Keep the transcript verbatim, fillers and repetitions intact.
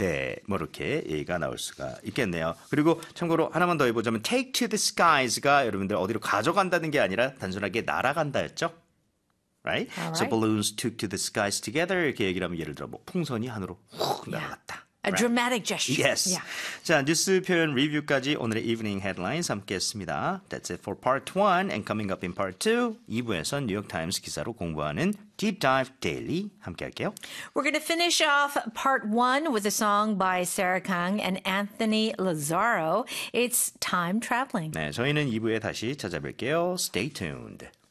네, 뭐 이렇게 얘기가 나올 수가 있겠네요. 그리고 참고로 하나만 더 해보자면 take to the skies가 여러분들 어디로 가져간다는 게 아니라 단순하게 날아간다였죠? Right? All So right. balloons took to the skies together 이렇게 얘기를 하면 예를 들어 뭐 풍선이 하늘로 훅 날아갔다. A Right? dramatic gesture. Yes. Yeah. 자, 뉴스 표현 리뷰까지 오늘의 evening headlines 함께했습니다. That's it for part one. And coming up in part two, 이 부에선 뉴욕 타임스 기사로 공부하는 Deep Dive Daily 함께할게요. We're going to finish off part one with a song by Sarah Kang and Anthony Lazaro. It's Time Traveling. 네, 저희는 이 부에 다시 찾아뵐게요. Stay tuned.